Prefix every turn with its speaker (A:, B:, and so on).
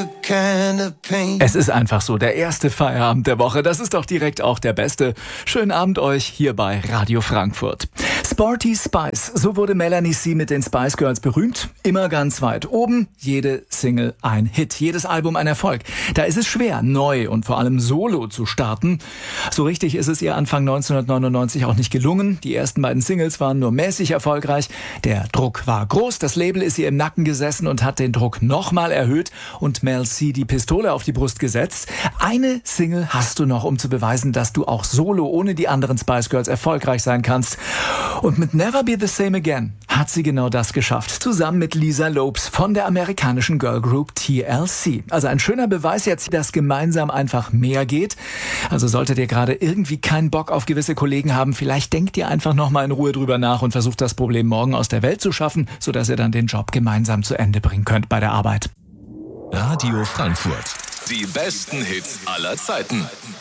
A: Es ist einfach so, der erste Feierabend der Woche, das ist doch direkt auch der beste. Schönen Abend euch hier bei Radio Frankfurt. Sporty Spice, so wurde Melanie C. mit den Spice Girls berühmt. Immer ganz weit oben, jede Single ein Hit, jedes Album ein Erfolg. Da ist es schwer, neu und vor allem solo zu starten. So richtig ist es ihr Anfang 1999 auch nicht gelungen. Die ersten beiden Singles waren nur mäßig erfolgreich. Der Druck war groß, das Label ist ihr im Nacken gesessen und hat den Druck nochmal erhöht und Mel C. die Pistole auf die Brust gesetzt. Eine Single hast du noch, um zu beweisen, dass du auch solo ohne die anderen Spice Girls erfolgreich sein kannst. Und mit Never Be the Same Again hat sie genau das geschafft. Zusammen mit Lisa Lopes von der amerikanischen Girlgroup TLC. Also ein schöner Beweis jetzt, dass gemeinsam einfach mehr geht. Also solltet ihr gerade irgendwie keinen Bock auf gewisse Kollegen haben, vielleicht denkt ihr einfach nochmal in Ruhe drüber nach und versucht das Problem morgen aus der Welt zu schaffen, sodass ihr dann den Job gemeinsam zu Ende bringen könnt bei der Arbeit.
B: Radio Frankfurt. Die besten Hits aller Zeiten.